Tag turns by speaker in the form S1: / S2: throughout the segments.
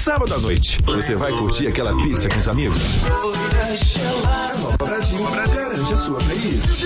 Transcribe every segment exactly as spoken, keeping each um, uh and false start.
S1: Sábado à noite, você vai curtir aquela pizza com os amigos? Nova Brasil, garante a sua playlist.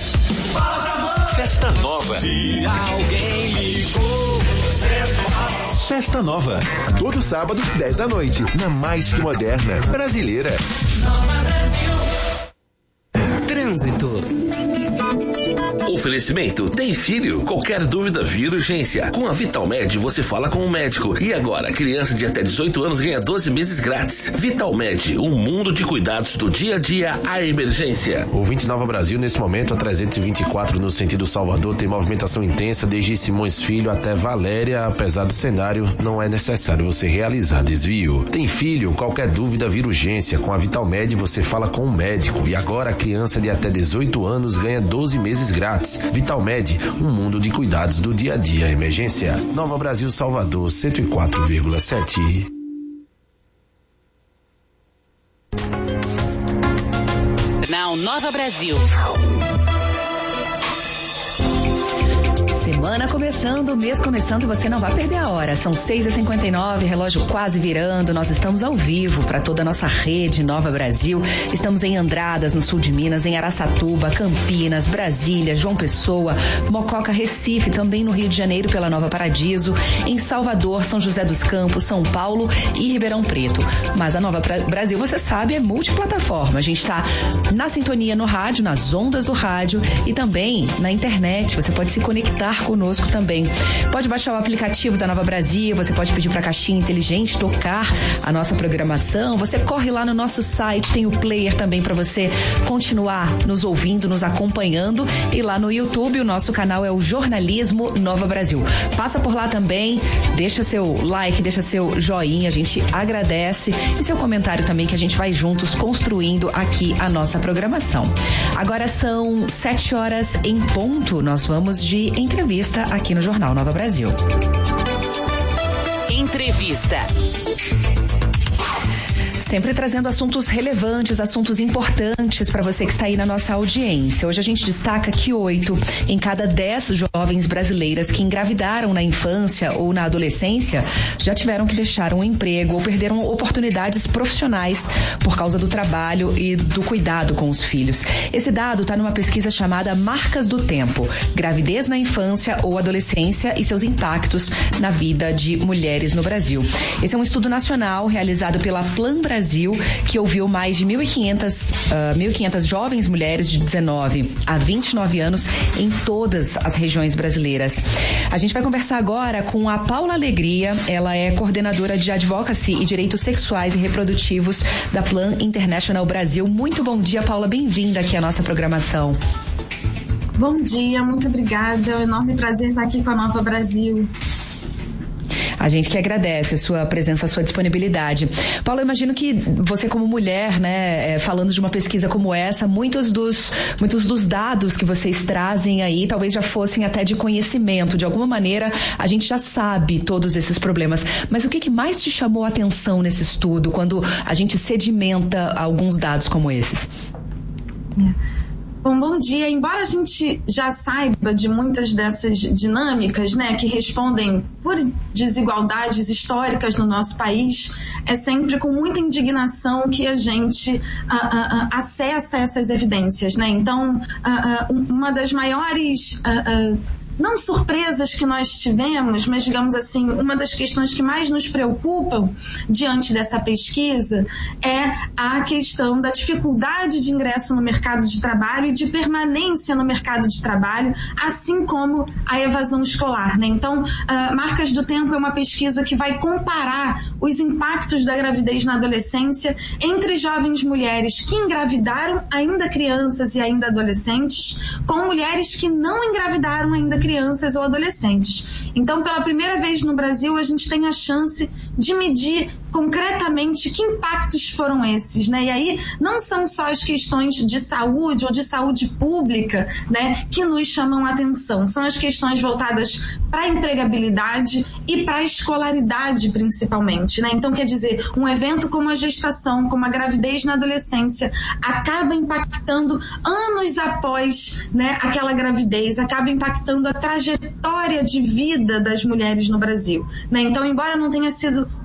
S1: Festa Nova. Se alguém ligou, você faz. Festa Nova. Todo sábado, dez da noite, na mais que moderna brasileira. Nova Brasil.
S2: Trânsito.
S3: Oferecimento, tem filho? Qualquer dúvida, vira urgência. Com a Vitalmed, você fala com o médico. E agora, criança de até dezoito anos ganha doze meses grátis. Vitalmed, um mundo de cuidados do dia a dia à emergência.
S4: Ouvinte Nova Brasil, nesse momento, a trezentos e vinte e quatro no sentido Salvador tem movimentação intensa desde Simões Filho até Valéria. Apesar do cenário, não é necessário você realizar desvio. Tem filho? Qualquer dúvida, vira urgência. Com a Vitalmed, você fala com o médico. E agora, a criança de até dezoito anos ganha doze meses grátis. Vitalmed, um mundo de cuidados do dia a dia. Emergência. Nova Brasil, Salvador, cento e quatro vírgula sete.
S2: Now Nova Brasil.
S5: Semana começando, mês começando e você não vai perder a hora. São seis e cinquenta e nove, relógio quase virando. Nós estamos ao vivo para toda a nossa rede Nova Brasil. Estamos em Andradas, no sul de Minas, em Araçatuba, Campinas, Brasília, João Pessoa, Mococa, Recife, também no Rio de Janeiro pela Nova Paradiso, em Salvador, São José dos Campos, São Paulo e Ribeirão Preto. Mas a Nova Brasil, você sabe, é multiplataforma. A gente está na sintonia no rádio, nas ondas do rádio e também na internet. Você pode se conectar conosco também. Pode baixar o aplicativo da Nova Brasil, você pode pedir para a caixinha inteligente tocar a nossa programação. Você corre lá no nosso site, tem o player também para você continuar nos ouvindo, nos acompanhando. E lá no YouTube, o nosso canal é o Jornalismo Nova Brasil. Passa por lá também, deixa seu like, deixa seu joinha, a gente agradece. E seu comentário também, que a gente vai juntos construindo aqui a nossa programação. Agora são sete horas em ponto. Nós vamos de entrevista aqui no Jornal Nova Brasil.
S2: Entrevista.
S5: Sempre trazendo assuntos relevantes, assuntos importantes para você que está aí na nossa audiência. Hoje a gente destaca que oito em cada dez jovens brasileiras que engravidaram na infância ou na adolescência já tiveram que deixar um emprego ou perderam oportunidades profissionais por causa do trabalho e do cuidado com os filhos. Esse dado está numa pesquisa chamada Marcas do Tempo, gravidez na infância ou adolescência e seus impactos na vida de mulheres no Brasil. Esse é um estudo nacional realizado pela Plan Brasil, que ouviu mais de mil e quinhentas, uh, mil e quinhentas jovens mulheres de dezenove a vinte e nove anos em todas as regiões brasileiras. A gente vai conversar agora com a Paula Alegria. Ela é coordenadora de Advocacy e Direitos Sexuais e Reprodutivos da Plan International Brasil. Muito bom dia, Paula. Bem-vinda aqui à nossa programação.
S6: Bom dia, muito obrigada. É um enorme prazer estar aqui com a Nova Brasil.
S5: A gente que agradece a sua presença, a sua disponibilidade. Paulo, eu imagino que você como mulher, né, falando de uma pesquisa como essa, muitos dos, muitos dos dados que vocês trazem aí talvez já fossem até de conhecimento. De alguma maneira, a gente já sabe todos esses problemas. Mas o que, que mais te chamou a atenção nesse estudo, quando a gente sedimenta alguns dados como esses?
S6: É. Bom, bom dia. Embora a gente já saiba de muitas dessas dinâmicas, né, que respondem por desigualdades históricas no nosso país, é sempre com muita indignação que a gente uh, uh, uh, acessa essas evidências, né? Então, uh, uh, uma das maiores... Uh, uh, não surpresas que nós tivemos, mas, digamos assim, uma das questões que mais nos preocupam diante dessa pesquisa é a questão da dificuldade de ingresso no mercado de trabalho e de permanência no mercado de trabalho, assim como a evasão escolar, né? Então, uh, Marcas do Tempo é uma pesquisa que vai comparar os impactos da gravidez na adolescência entre jovens mulheres que engravidaram ainda crianças e ainda adolescentes com mulheres que não engravidaram ainda crianças ou adolescentes. Então, pela primeira vez no Brasil, a gente tem a chance de medir concretamente que impactos foram esses, né? E aí não são só as questões de saúde ou de saúde pública, né, que nos chamam a atenção, são as questões voltadas para a empregabilidade e para a escolaridade principalmente, né? Então, quer dizer, um evento como a gestação, como a gravidez na adolescência, acaba impactando anos após, né, aquela gravidez, acaba impactando a trajetória de vida das mulheres no Brasil, né? Então, embora não tenha sido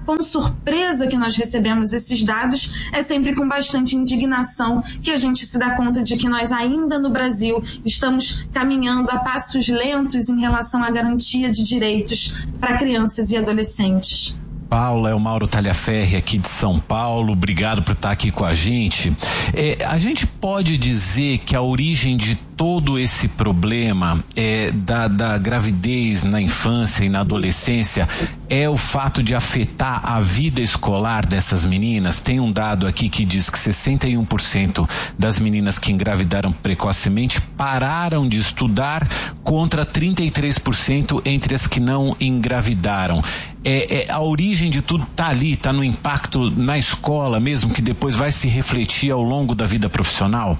S6: com surpresa que nós recebemos esses dados, é sempre com bastante indignação que a gente se dá conta de que nós ainda no Brasil estamos caminhando a passos lentos em relação à garantia de direitos para crianças e adolescentes.
S7: Paula, é o Mauro Talhaferri aqui de São Paulo, obrigado por estar aqui com a gente. É, a gente pode dizer que a origem de todo esse problema é, da, da gravidez na infância e na adolescência é o fato de afetar a vida escolar dessas meninas? Tem um dado aqui que diz que sessenta e um por cento das meninas que engravidaram precocemente pararam de estudar, contra trinta e três por cento entre as que não engravidaram. É, é, a origem de tudo está ali, está no impacto na escola mesmo, que depois vai se refletir ao longo da vida profissional?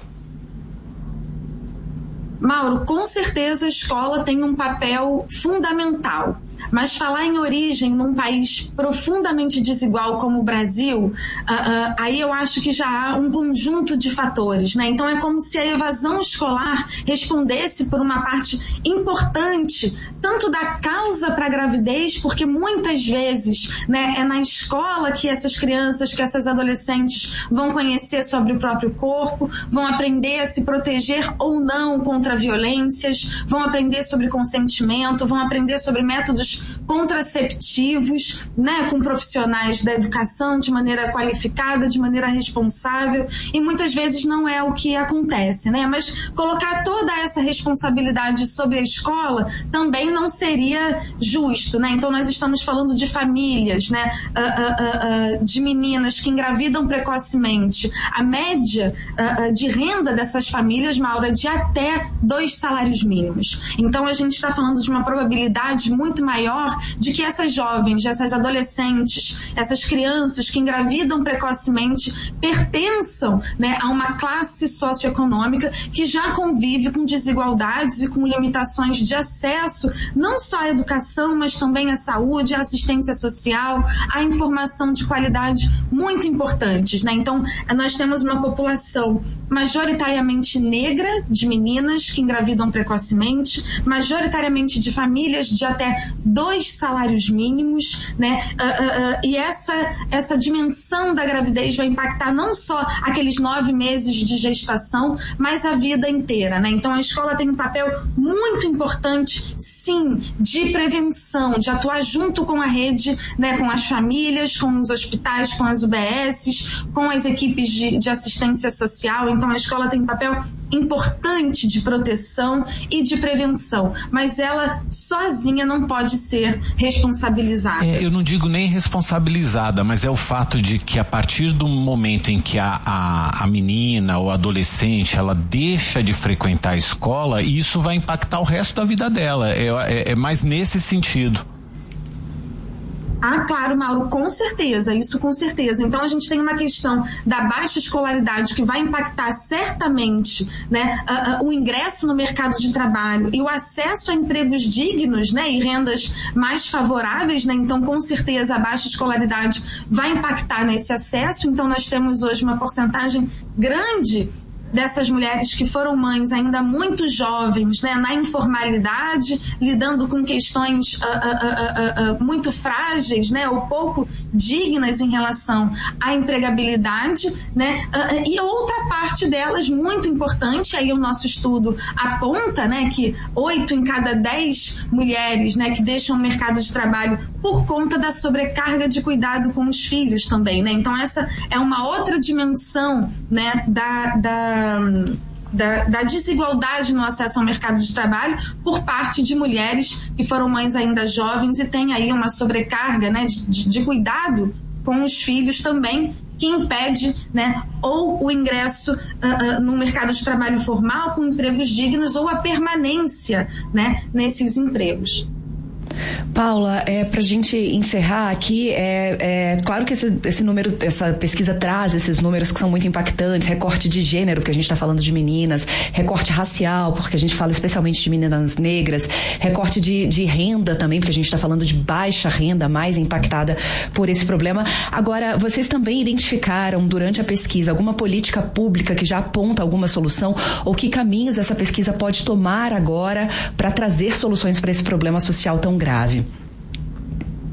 S6: Mauro, com certeza a escola tem um papel fundamental. Mas falar em origem num país profundamente desigual como o Brasil, uh, uh, aí eu acho que já há um conjunto de fatores, né? Então é como se a evasão escolar respondesse por uma parte importante, tanto da causa para a gravidez, porque muitas vezes, né, é na escola que essas crianças, que essas adolescentes vão conhecer sobre o próprio corpo, vão aprender a se proteger ou não contra violências, vão aprender sobre consentimento, vão aprender sobre métodos contraceptivos, né, com profissionais da educação de maneira qualificada, de maneira responsável, e muitas vezes não é o que acontece, né? Mas colocar toda essa responsabilidade sobre a escola também não seria justo, né? Então nós estamos falando de famílias, né, uh, uh, uh, de meninas que engravidam precocemente. A média uh, uh, de renda dessas famílias, Maura, é de até dois salários mínimos. Então a gente está falando de uma probabilidade muito maior de que essas jovens, essas adolescentes, essas crianças que engravidam precocemente pertençam, né, a uma classe socioeconômica que já convive com desigualdades e com limitações de acesso não só à educação, mas também à saúde, à assistência social, à informação de qualidade muito importantes, né? Então, nós temos uma população majoritariamente negra de meninas que engravidam precocemente, majoritariamente de famílias de até dois salários mínimos, né? Uh, uh, uh, e essa, essa dimensão da gravidez vai impactar não só aqueles nove meses de gestação, mas a vida inteira, né? Então a escola tem um papel muito importante, sim, de prevenção, de atuar junto com a rede, né? Com as famílias, com os hospitais, com as U B Ss, com as equipes de, de assistência social. Então a escola tem um papel importante de proteção e de prevenção, mas ela sozinha não pode ser responsabilizada.
S7: É, eu não digo nem responsabilizada, mas é o fato de que a partir do momento em que a, a, a menina ou a adolescente ela deixa de frequentar a escola, isso vai impactar o resto da vida dela. É, é, é mais nesse sentido.
S6: Ah, claro, Mauro, com certeza, isso com certeza. Então a gente tem uma questão da baixa escolaridade que vai impactar certamente, né, uh, uh, o ingresso no mercado de trabalho e o acesso a empregos dignos, né, e rendas mais favoráveis, né? Então com certeza a baixa escolaridade vai impactar nesse acesso. Então nós temos hoje uma porcentagem grande dessas mulheres que foram mães ainda muito jovens, né, na informalidade, lidando com questões uh, uh, uh, uh, uh, muito frágeis, né, ou pouco dignas em relação à empregabilidade, né, uh, uh, e outra parte delas muito importante, aí o nosso estudo aponta, né, que oito em cada dez mulheres, né, que deixam o mercado de trabalho por conta da sobrecarga de cuidado com os filhos também, né, então essa é uma outra dimensão, né, da, da Da, da desigualdade no acesso ao mercado de trabalho por parte de mulheres que foram mães ainda jovens e têm aí uma sobrecarga, né, de, de, de cuidado com os filhos também, que impede, né, ou o ingresso uh, uh, no mercado de trabalho formal com empregos dignos ou a permanência, né, nesses empregos.
S5: Paula, é, para a gente encerrar aqui, é, é claro que esse, esse número, essa pesquisa traz esses números que são muito impactantes, recorte de gênero, porque a gente está falando de meninas, recorte racial, porque a gente fala especialmente de meninas negras, recorte de, de renda também, porque a gente está falando de baixa renda, mais impactada por esse problema. Agora, vocês também identificaram durante a pesquisa alguma política pública que já aponta alguma solução, ou que caminhos essa pesquisa pode tomar agora para trazer soluções para esse problema social tão grave?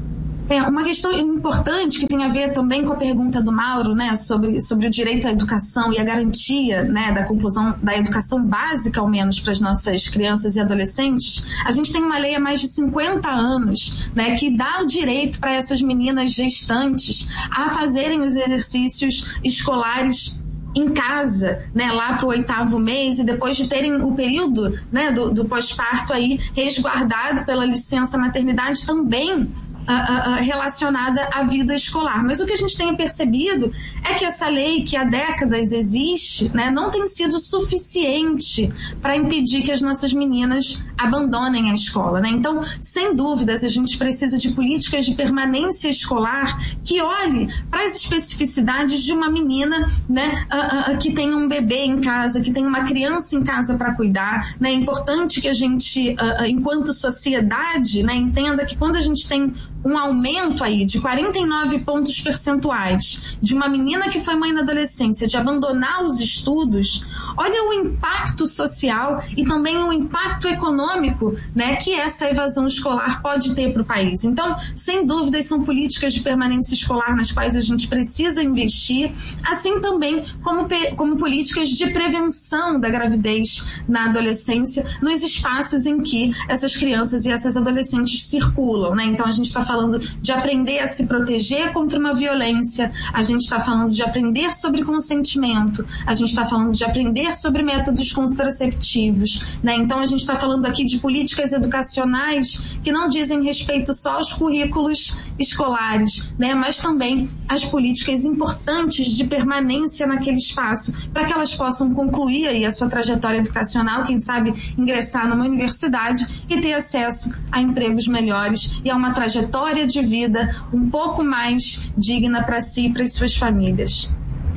S6: É uma questão importante que tem a ver também com a pergunta do Mauro, né, sobre, sobre o direito à educação e a garantia, né, da conclusão da educação básica, ao menos, para as nossas crianças e adolescentes. A gente tem uma lei há mais de cinquenta anos, né, que dá o direito para essas meninas gestantes a fazerem os exercícios escolares em casa, né, lá para o oitavo mês, e depois de terem o período, né, do, do pós-parto aí resguardado pela licença maternidade também Uh, uh, relacionada à vida escolar. Mas o que a gente tem percebido é que essa lei, que há décadas existe, né, não tem sido suficiente para impedir que as nossas meninas abandonem a escola, né? Então, sem dúvidas, a gente precisa de políticas de permanência escolar que olhe para as especificidades de uma menina, né, uh, uh, que tem um bebê em casa, que tem uma criança em casa para cuidar, né? É importante que a gente, uh, uh, enquanto sociedade, né, entenda que quando a gente tem um aumento aí de quarenta e nove pontos percentuais de uma menina que foi mãe na adolescência de abandonar os estudos, olha o impacto social e também o impacto econômico, né, que essa evasão escolar pode ter para o país. Então, sem dúvidas, são políticas de permanência escolar nas quais a gente precisa investir, assim também como, como políticas de prevenção da gravidez na adolescência, nos espaços em que essas crianças e essas adolescentes circulam, né? Então, a gente está falando de aprender a se proteger contra uma violência, a gente está falando de aprender sobre consentimento, a gente está falando de aprender sobre métodos contraceptivos, né? Então a gente está falando aqui de políticas educacionais que não dizem respeito só aos currículos escolares, né? Mas também as políticas importantes de permanência naquele espaço, para que elas possam concluir aí a sua trajetória educacional, quem sabe ingressar numa universidade e ter acesso a empregos melhores e a uma trajetória de vida um pouco mais digna para si e para as suas famílias.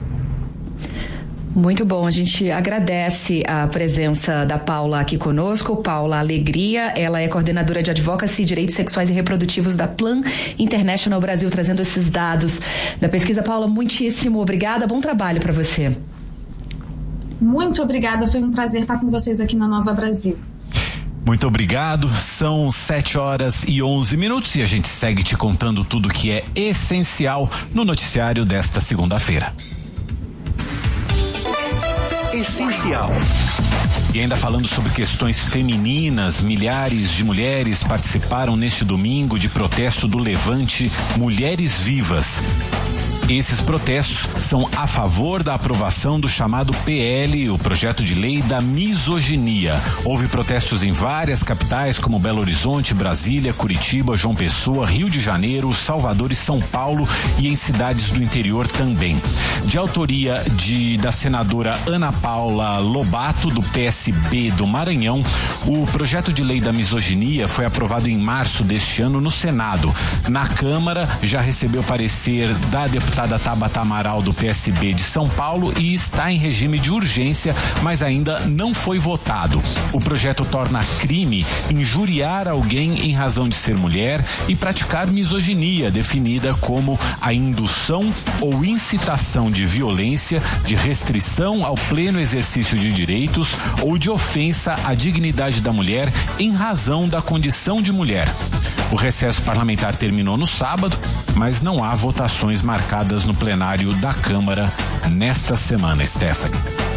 S5: Muito bom, a gente agradece a presença da Paula aqui conosco. Paula Alegria, ela é coordenadora de Advocacy, Direitos Sexuais e Reprodutivos da Plan International Brasil, trazendo esses dados da pesquisa. Paula, muitíssimo obrigada, bom trabalho para você.
S6: Muito obrigada, foi um prazer estar com vocês aqui na Nova Brasil.
S7: Muito obrigado, são sete horas e onze minutos e a gente segue te contando tudo que é essencial no noticiário desta segunda-feira.
S1: Essencial.
S7: E ainda falando sobre questões femininas, milhares de mulheres participaram neste domingo de protesto do Levante Mulheres Vivas. Esses protestos são a favor da aprovação do chamado P L, o projeto de lei da misoginia. Houve protestos em várias capitais, como Belo Horizonte, Brasília, Curitiba, João Pessoa, Rio de Janeiro, Salvador e São Paulo, e em cidades do interior também. De autoria de, da senadora Ana Paula Lobato, do P S B do Maranhão, o projeto de lei da misoginia foi aprovado em março deste ano no Senado. Na Câmara, já recebeu parecer da deputada da Tabata Amaral do P S B de São Paulo e está em regime de urgência, mas ainda não foi votado. O projeto torna crime injuriar alguém em razão de ser mulher e praticar misoginia, definida como a indução ou incitação de violência, de restrição ao pleno exercício de direitos ou de ofensa à dignidade da mulher em razão da condição de mulher. O recesso parlamentar terminou no sábado, mas não há votações marcadas no plenário da Câmara nesta semana, Stephanie.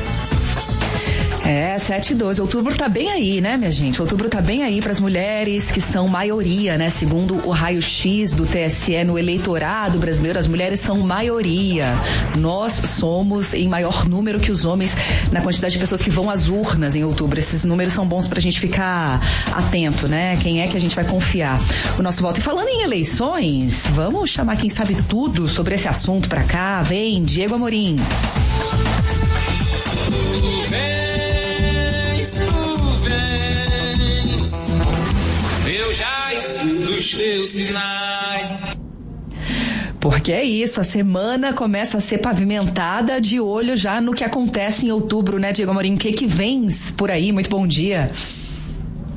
S5: É, sete e doze. Outubro tá bem aí, né, minha gente? Outubro tá bem aí para as mulheres que são maioria, né? Segundo o raio-x do T S E no eleitorado brasileiro, as mulheres são maioria. Nós somos em maior número que os homens na quantidade de pessoas que vão às urnas em outubro. Esses números são bons pra gente ficar atento, né? Quem é que a gente vai confiar o nosso voto. E falando em eleições, vamos chamar quem sabe tudo sobre esse assunto pra cá. Vem, Diego Amorim.
S8: Teus sinais.
S5: Porque é isso, a semana começa a ser pavimentada de olho já no que acontece em outubro, né, Diego Amorim? O que que vens por aí? Muito bom dia.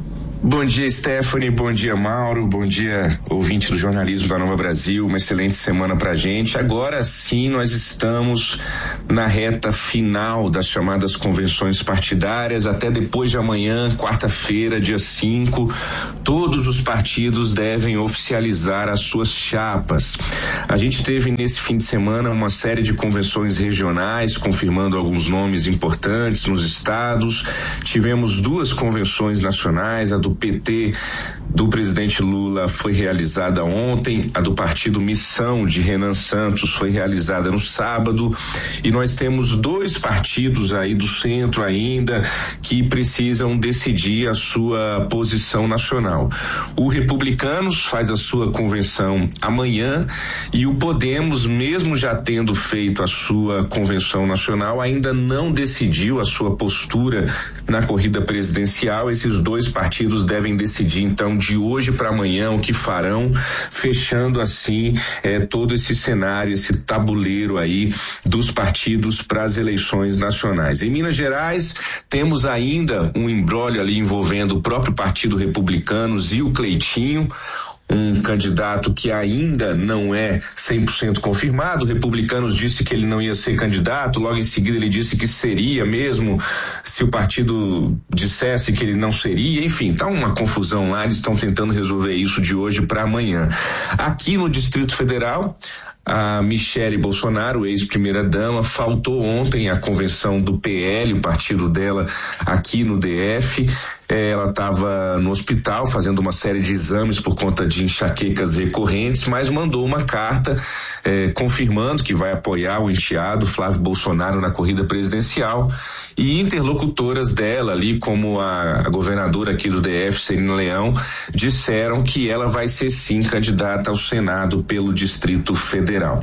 S9: Bom dia, Stephanie, bom dia, Mauro, bom dia, ouvinte do jornalismo da Nova Brasil, uma excelente semana pra gente. Agora sim nós estamos na reta final das chamadas convenções partidárias, até depois de amanhã, quarta-feira, dia cinco, todos os partidos devem oficializar as suas chapas. A gente teve nesse fim de semana uma série de convenções regionais, confirmando alguns nomes importantes nos estados, tivemos duas convenções nacionais, a do P T do presidente Lula foi realizada ontem, a do partido Missão de Renan Santos foi realizada no sábado, e nós temos dois partidos aí do centro ainda que precisam decidir a sua posição nacional. O Republicanos faz a sua convenção amanhã e o Podemos, mesmo já tendo feito a sua convenção nacional, ainda não decidiu a sua postura na corrida presidencial. Esses dois partidos devem decidir então de hoje para amanhã o que farão, fechando assim eh, todo esse cenário, esse tabuleiro aí dos partidos para as eleições nacionais. Em Minas Gerais temos ainda um imbróglio ali envolvendo o próprio Partido Republicanos e o Cleitinho, um candidato que ainda não é cem por cento confirmado. O Republicanos disse que ele não ia ser candidato, logo em seguida ele disse que seria mesmo se o partido dissesse que ele não seria. Enfim, tá uma confusão lá, eles estão tentando resolver isso de hoje para amanhã. Aqui no Distrito Federal, a Michele Bolsonaro, ex-primeira-dama, faltou ontem à convenção do P L, o partido dela aqui no D F. Ela estava no hospital fazendo uma série de exames por conta de enxaquecas recorrentes, mas mandou uma carta eh, confirmando que vai apoiar o enteado Flávio Bolsonaro na corrida presidencial, e interlocutoras dela ali, como a, a governadora aqui do D F, Celina Leão, disseram que ela vai ser sim candidata ao Senado pelo Distrito Federal.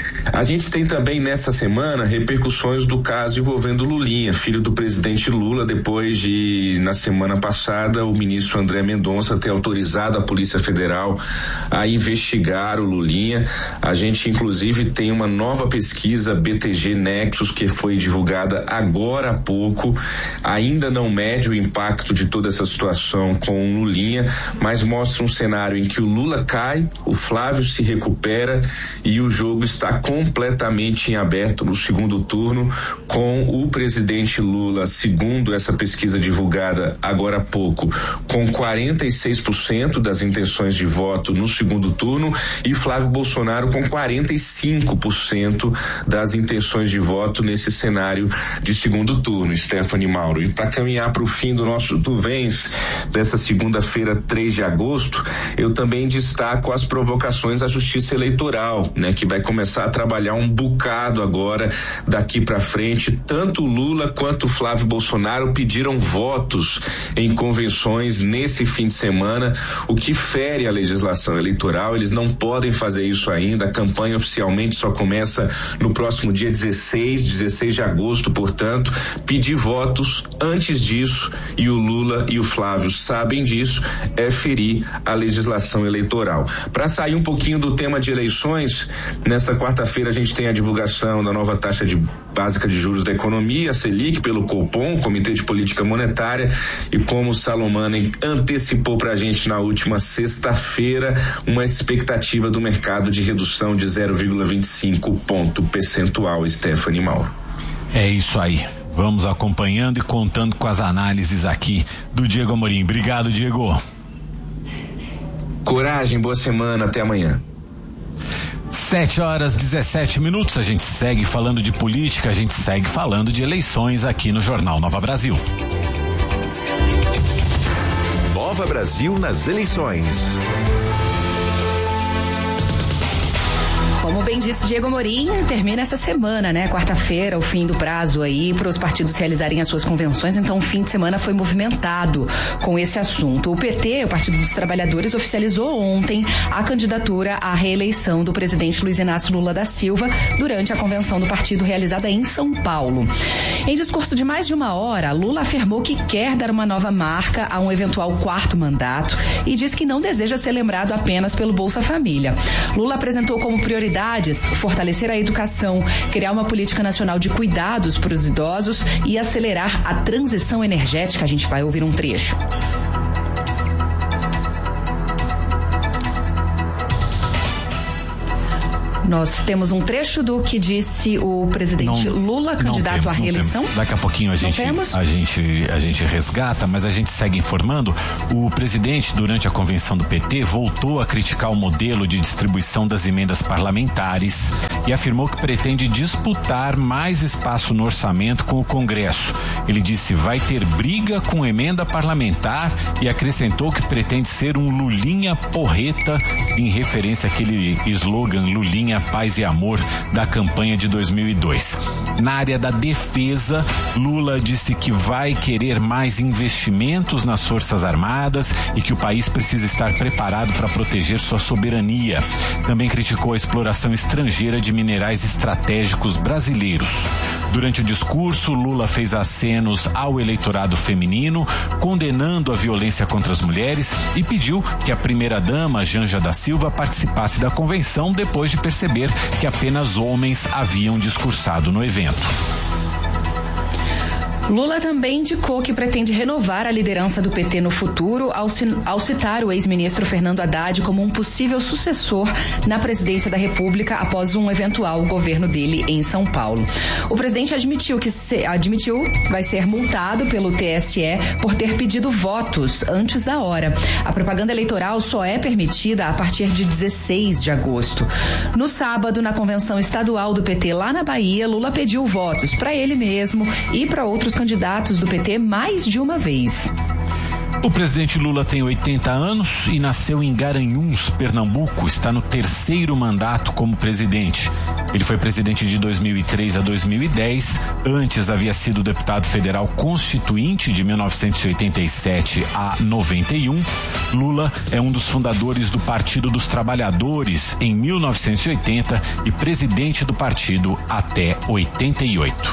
S9: A gente tem também nessa semana repercussões do caso envolvendo Lulinha, filho do presidente Lula, depois de, na semana passada, o ministro André Mendonça ter autorizado a Polícia Federal a investigar o Lulinha. A gente inclusive tem uma nova pesquisa B T G Nexus que foi divulgada agora há pouco, ainda não mede o impacto de toda essa situação com o Lulinha, mas mostra um cenário em que o Lula cai, o Flávio se recupera e o jogo está completamente em aberto no segundo turno, com o presidente Lula, segundo essa pesquisa divulgada agora agora há pouco, com quarenta e seis por cento das intenções de voto no segundo turno, e Flávio Bolsonaro com quarenta e cinco por cento das intenções de voto nesse cenário de segundo turno, Stephanie, Mauro. E para caminhar para o fim do nosso Tu Vens dessa segunda-feira, três de agosto, eu também destaco as provocações à Justiça Eleitoral, né, que vai começar a trabalhar um bocado agora daqui para frente. Tanto Lula quanto Flávio Bolsonaro pediram votos em convenções nesse fim de semana, o que fere a legislação eleitoral. Eles não podem fazer isso ainda. A campanha oficialmente só começa no próximo dia dezesseis de agosto, portanto, pedir votos antes disso, e o Lula e o Flávio sabem disso, é ferir a legislação eleitoral. Para sair um pouquinho do tema de eleições, nessa quarta-feira a gente tem a divulgação da nova taxa de básica de juros da economia, a Selic, pelo Copom, Comitê de Política Monetária, e como o Salomanen antecipou pra gente na última sexta-feira, uma expectativa do mercado de redução de zero vírgula vinte e cinco ponto percentual, Stephanie, Mauro.
S7: É isso aí. Vamos acompanhando e contando com as análises aqui do Diego Amorim. Obrigado, Diego.
S9: Coragem, boa semana, até amanhã.
S7: Sete horas, dezessete minutos, a gente segue falando de política, a gente segue falando de eleições aqui no Jornal Nova Brasil.
S1: Nova Brasil nas eleições.
S5: Como bem disse Diego Amorim, termina essa semana, né? Quarta-feira, o fim do prazo aí para os partidos realizarem as suas convenções, então o fim de semana foi movimentado com esse assunto. O P T, o Partido dos Trabalhadores, oficializou ontem a candidatura à reeleição do presidente Luiz Inácio Lula da Silva durante a convenção do partido realizada em São Paulo. Em discurso de mais de uma hora, Lula afirmou que quer dar uma nova marca a um eventual quarto mandato e diz que não deseja ser lembrado apenas pelo Bolsa Família. Lula apresentou como prioridade fortalecer a educação, criar uma política nacional de cuidados para os idosos e acelerar a transição energética. A gente vai ouvir um trecho. Nós temos um trecho do que disse o presidente não, Lula, candidato temos, à reeleição.
S7: Daqui a pouquinho a gente, a gente a gente resgata, mas a gente segue informando. O presidente, durante a convenção do P T, voltou a criticar o modelo de distribuição das emendas parlamentares e afirmou que pretende disputar mais espaço no orçamento com o Congresso. Ele disse vai ter briga com emenda parlamentar e acrescentou que pretende ser um Lulinha porreta, em referência àquele slogan Lulinha, Paz e Amor da campanha de dois mil e dois. Na área da defesa, Lula disse que vai querer mais investimentos nas Forças Armadas e que o país precisa estar preparado para proteger sua soberania. Também criticou a exploração estrangeira de minerais estratégicos brasileiros. Durante o discurso, Lula fez acenos ao eleitorado feminino, condenando a violência contra as mulheres e pediu que a primeira-dama, Janja da Silva, participasse da convenção depois de perceber que apenas homens haviam discursado no evento.
S5: Lula também indicou que pretende renovar a liderança do P T no futuro ao, ao citar o ex-ministro Fernando Haddad como um possível sucessor na presidência da República após um eventual governo dele em São Paulo. O presidente admitiu que se, admitiu vai ser multado pelo T S E por ter pedido votos antes da hora. A propaganda eleitoral só é permitida a partir de dezesseis de agosto. No sábado, na convenção estadual do P T lá na Bahia, Lula pediu votos para ele mesmo e para outros candidatos do P T mais de uma vez.
S7: O presidente Lula tem oitenta anos e nasceu em Garanhuns, Pernambuco. Está no terceiro mandato como presidente. Ele foi presidente de dois mil e três a dois mil e dez. Antes havia sido deputado federal constituinte de mil novecentos e oitenta e sete a noventa e um. Lula é um dos fundadores do Partido dos Trabalhadores em mil novecentos e oitenta e presidente do partido até oitenta e oito.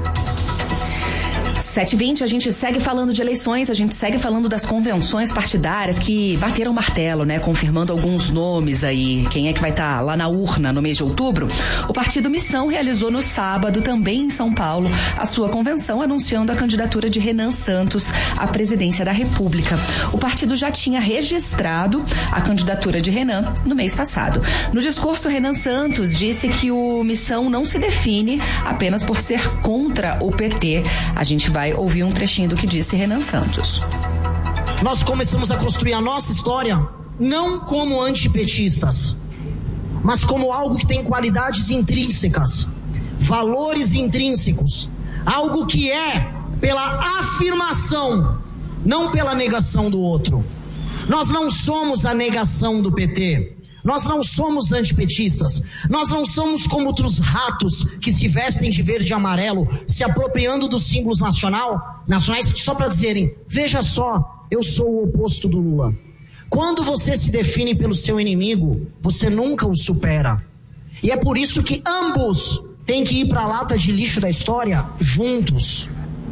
S5: sete e vinte, a gente segue falando de eleições, a gente segue falando das convenções partidárias que bateram martelo, né? Confirmando alguns nomes aí. Quem é que vai estar tá lá na urna no mês de outubro? O Partido Missão realizou no sábado, também em São Paulo, a sua convenção anunciando a candidatura de Renan Santos à presidência da República. O partido já tinha registrado a candidatura de Renan no mês passado. No discurso, Renan Santos disse que o Missão não se define apenas por ser contra o P T. A gente vai Vai ouvir um trechinho do que disse Renan Santos.
S10: Nós começamos a construir a nossa história não como antipetistas, mas como algo que tem qualidades intrínsecas, valores intrínsecos, algo que é pela afirmação, não pela negação do outro. Nós não somos a negação do P T. Nós não somos antipetistas, nós não somos como outros ratos que se vestem de verde e amarelo, se apropriando dos símbolos nacional, nacionais só para dizerem, veja só, eu sou o oposto do Lula. Quando você se define pelo seu inimigo, você nunca o supera. E é por isso que ambos têm que ir para a lata de lixo da história juntos.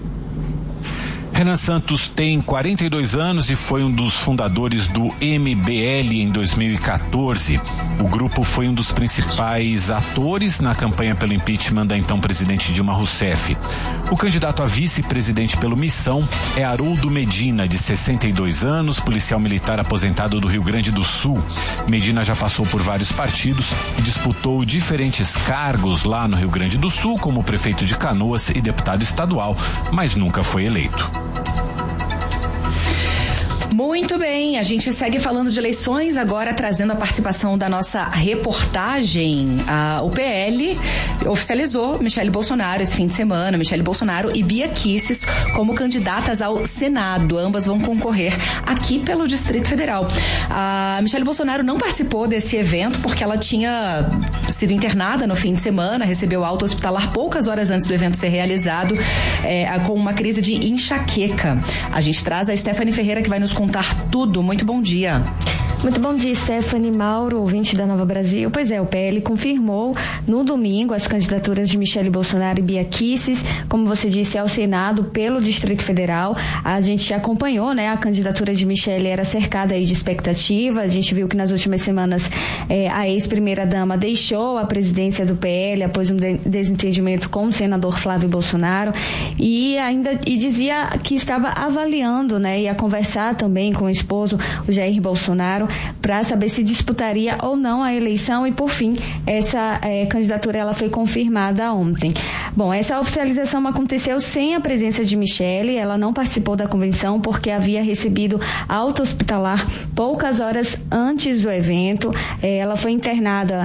S7: Renan Santos tem quarenta e dois anos e foi um dos fundadores do M B L em dois mil e quatorze. O grupo foi um dos principais atores na campanha pelo impeachment da então presidente Dilma Rousseff. O candidato a vice-presidente pelo Missão é Haroldo Medina, de sessenta e dois anos, policial militar aposentado do Rio Grande do Sul. Medina já passou por vários partidos e disputou diferentes cargos lá no Rio Grande do Sul, como prefeito de Canoas e deputado estadual, mas nunca foi eleito.
S5: Muito bem, a gente segue falando de eleições, agora trazendo a participação da nossa reportagem. Ah, o P L oficializou Michele Bolsonaro esse fim de semana, Michele Bolsonaro e Bia Kicis como candidatas ao Senado. Ambas vão concorrer aqui pelo Distrito Federal. A Michele Bolsonaro não participou desse evento porque ela tinha sido internada no fim de semana, recebeu alta hospitalar poucas horas antes do evento ser realizado, é, com uma crise de enxaqueca. A gente traz a Stephanie Ferreira, que vai nos contar tudo. Muito bom dia.
S11: Muito bom dia, Stephanie, Mauro, ouvinte da Nova Brasil. Pois é, o P L confirmou no domingo as candidaturas de Michele Bolsonaro e Bia Kicis, como você disse, ao Senado pelo Distrito Federal. A gente acompanhou, né? A candidatura de Michele era cercada aí de expectativa. A gente viu que nas últimas semanas eh, a ex-primeira-dama deixou a presidência do P L após um de- desentendimento com o senador Flávio Bolsonaro e ainda e dizia que estava avaliando, né? Ia conversar também com o esposo, o Jair Bolsonaro, para saber se disputaria ou não a eleição e, por fim, essa é, candidatura ela foi confirmada ontem. Bom, essa oficialização aconteceu sem a presença de Michele, ela não participou da convenção porque havia recebido alta hospitalar poucas horas antes do evento. É, ela foi internada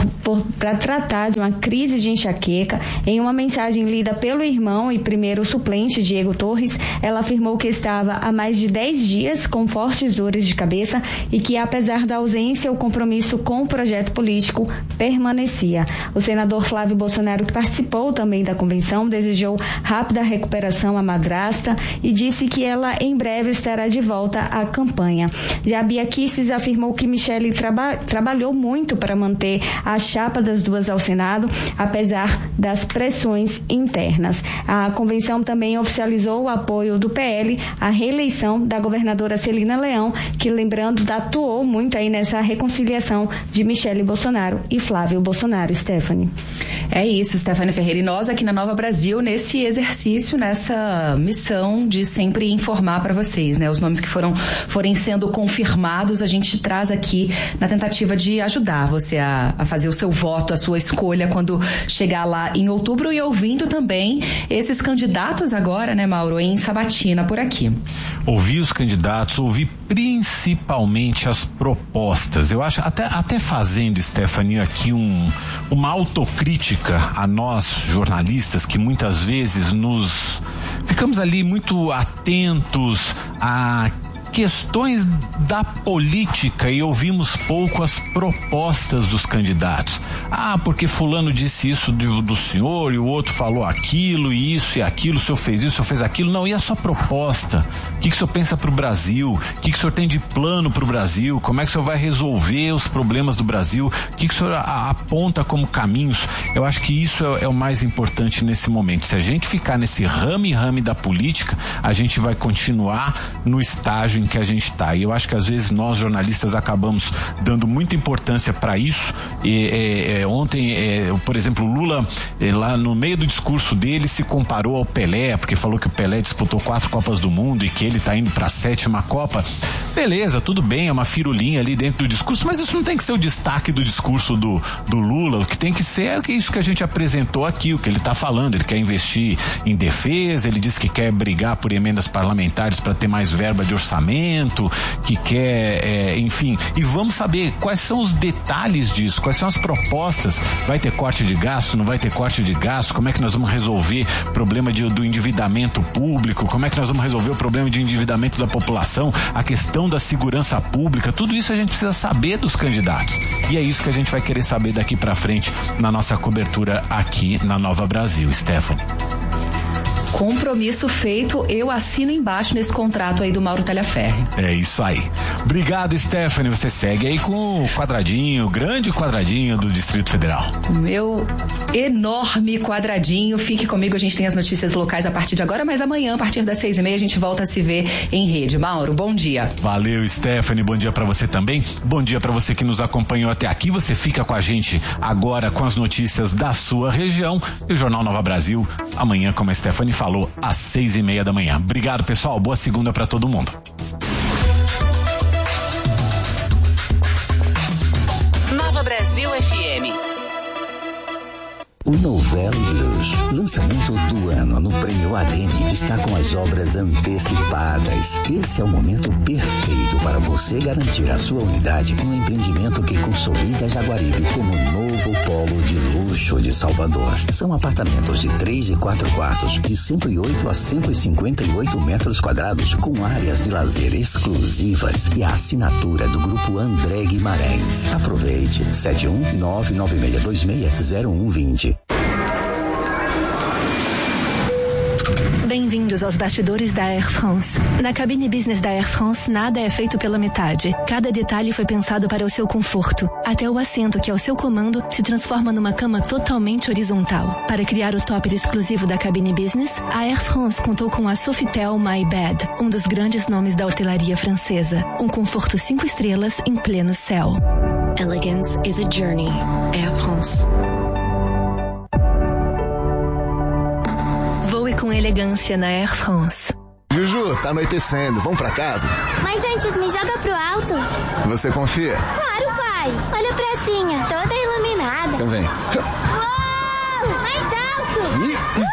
S11: para tratar de uma crise de enxaqueca. Em uma mensagem lida pelo irmão e primeiro suplente, Diego Torres, ela afirmou que estava há mais de dez dias com fortes dores de cabeça e que, apesar da ausência, o compromisso com o projeto político permanecia. O senador Flávio Bolsonaro, que participou também da convenção, desejou rápida recuperação à madrasta e disse que ela em breve estará de volta à campanha. Já Bia Kicis afirmou que Michele traba- trabalhou muito para manter a chapa das duas ao Senado, apesar das pressões internas. A convenção também oficializou o apoio do P L à reeleição da governadora Celina Leão, que, lembrando, atuou muito aí nessa reconciliação de Michele Bolsonaro e Flávio Bolsonaro. Stephanie.
S5: É isso, Stephanie Ferreira. E nós aqui na Nova Brasil, nesse exercício, nessa missão de sempre informar para vocês, né? Os nomes que foram forem sendo confirmados, a gente traz aqui na tentativa de ajudar você a, a fazer o seu voto, a sua escolha quando chegar lá em outubro, e ouvindo também esses candidatos agora, né, Mauro, em sabatina por aqui.
S7: Ouvir os candidatos, ouvir principalmente as propostas. Eu acho, até, até fazendo, Stephanie, aqui um, uma autocrítica a nós, jornalistas, que muitas vezes nos ficamos ali muito atentos a questões da política e ouvimos pouco as propostas dos candidatos. Ah, porque fulano disse isso do, do senhor e o outro falou aquilo e isso e aquilo, o senhor fez isso, o senhor fez aquilo. Não, e a sua proposta? O que, que o senhor pensa para o Brasil? O que, que o senhor tem de plano para o Brasil? Como é que o senhor vai resolver os problemas do Brasil? O que, que o senhor a, aponta como caminhos? Eu acho que isso é, é o mais importante nesse momento. Se a gente ficar nesse rame-rame da política, a gente vai continuar no estágio em que a gente está. E eu acho que às vezes nós, jornalistas, acabamos dando muita importância para isso. E, é, é, ontem, é, por exemplo, o Lula, é, lá no meio do discurso dele, se comparou ao Pelé, porque falou que o Pelé disputou quatro Copas do Mundo e que ele está indo para a sétima Copa. Beleza, tudo bem, é uma firulinha ali dentro do discurso, mas isso não tem que ser o destaque do discurso do, do Lula. O que tem que ser é isso que a gente apresentou aqui, o que ele está falando. Ele quer investir em defesa, ele diz que quer brigar por emendas parlamentares para ter mais verba de orçamento, que quer, é, enfim, e vamos saber quais são os detalhes disso, quais são as propostas. Vai ter corte de gasto, não vai ter corte de gasto? Como é que nós vamos resolver o problema de, do endividamento público? Como é que nós vamos resolver o problema de endividamento da população? A questão da segurança pública? Tudo isso a gente precisa saber dos candidatos, e é isso que a gente vai querer saber daqui pra frente na nossa cobertura aqui na Nova Brasil. Stephanie.
S5: Compromisso feito, eu assino embaixo nesse contrato aí do Mauro Talhaferri.
S7: É isso aí. Obrigado, Stephanie. Você segue aí com o quadradinho, o grande quadradinho do Distrito Federal.
S5: Meu enorme quadradinho. Fique comigo, a gente tem as notícias locais a partir de agora, mas amanhã, a partir das seis e meia, a gente volta a se ver em rede. Mauro, bom dia.
S7: Valeu, Stephanie. Bom dia pra você também. Bom dia pra você que nos acompanhou até aqui. Você fica com a gente agora com as notícias da sua região e o Jornal Nova Brasil. Amanhã, como a Stephanie falou, falou às seis e meia da manhã. Obrigado, pessoal. Boa segunda para todo mundo.
S2: Nova Brasil F M.
S12: O Novel Blues, lançamento do ano no Prêmio A D M, está com as obras antecipadas. Esse é o momento perfeito para você garantir a sua unidade no empreendimento que consolida Jaguaribe como novo polo de luxo de Salvador. São apartamentos de três e quatro quartos, de cento e oito a cento e cinquenta e oito metros quadrados, com áreas de lazer exclusivas e a assinatura do Grupo André Guimarães. Aproveite, sete um nove nove seis dois seis zero um dois zero.
S13: Bem-vindos aos bastidores da Air France. Na cabine business da Air France, nada é feito pela metade. Cada detalhe foi pensado para o seu conforto. Até o assento, que é o seu comando, se transforma numa cama totalmente horizontal. Para criar o topper exclusivo da cabine business, a Air France contou com a Sofitel My Bed, um dos grandes nomes da hotelaria francesa. Um conforto cinco estrelas em pleno céu.
S14: Elegance is a journey. Air France.
S13: Voe com elegância na Air France.
S15: Juju, tá anoitecendo. Vamos pra casa?
S16: Mas antes, me joga pro alto.
S15: Você confia?
S16: Claro, pai. Olha a pracinha, toda iluminada.
S15: Então vem.
S16: Uou! Mais alto!
S15: Ih!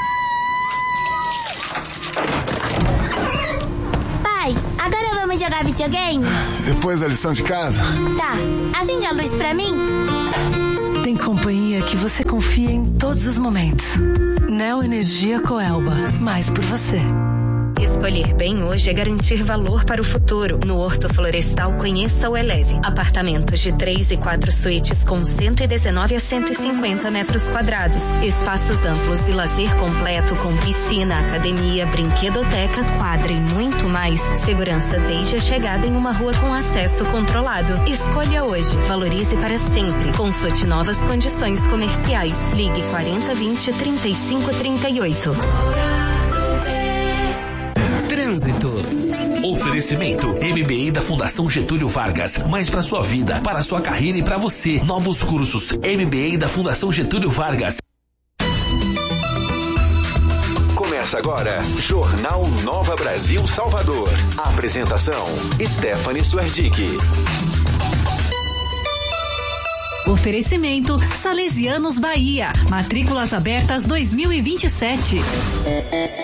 S16: Pai, agora vamos jogar videogame?
S15: Depois da lição de casa?
S16: Tá. Acende a luz pra mim.
S17: Tem companhia que você confia em todos os momentos. Neo Energia Coelba. Mais por você.
S18: Escolher bem hoje é garantir valor para o futuro. No Horto Florestal, conheça o Eleve. Apartamentos de três e quatro suítes com cento e dezenove a cento e cinquenta metros quadrados. Espaços amplos e lazer completo com piscina, academia, brinquedoteca, quadra e muito mais. Segurança desde a chegada em uma rua com acesso controlado. Escolha hoje. Valorize para sempre. Consulte novas condições comerciais. Ligue quarenta vinte, trinta e cinco, trinta e oito.
S3: Trânsito. Oferecimento M B A da Fundação Getúlio Vargas. Mais para sua vida, para sua carreira e para você. Novos cursos M B A da Fundação Getúlio Vargas.
S1: Começa agora, Jornal Nova Brasil Salvador. Apresentação, Stephanie Suerdick.
S19: Oferecimento Salesianos Bahia. Matrículas abertas dois mil e vinte e sete.